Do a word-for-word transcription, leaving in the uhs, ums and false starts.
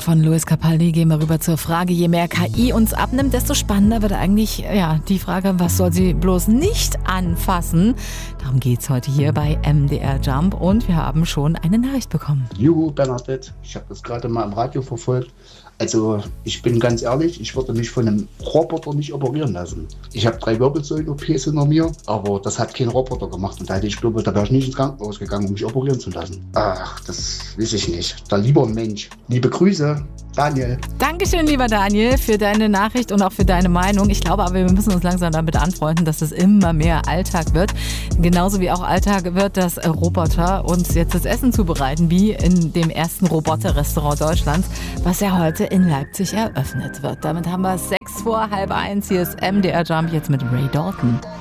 von Louis Capaldi gehen wir rüber zur Frage, je mehr K I uns abnimmt, desto spannender wird eigentlich ja, die Frage, was soll sie bloß nicht anfassen? Darum geht's heute hier bei M D R Jump und wir haben schon eine Nachricht bekommen. Juhu, Bernadette, ich habe das gerade mal im Radio verfolgt. Also ich bin ganz ehrlich, ich würde mich von einem Roboter nicht operieren lassen. Ich habe drei Wirbelsäulen-O Ps hinter mir, aber das hat kein Roboter gemacht. Und da hätte ich glaube, da wäre ich nicht ins Krankenhaus gegangen, um mich operieren zu lassen. Ach, das weiß ich nicht. Da lieber ein Mensch. Liebe Grüße, Daniel. Dankeschön, lieber Daniel, für deine Nachricht und auch für deine Meinung. Ich glaube aber, wir müssen uns langsam damit anfreunden, dass es immer mehr Alltag wird. Genauso wie auch Alltag wird, dass Roboter uns jetzt das Essen zubereiten, wie in dem ersten Roboter-Restaurant Deutschlands, was ja heute in Leipzig eröffnet wird. Damit haben wir sechs vor halb eins. Hier ist M D R Jump jetzt mit Ray Dalton.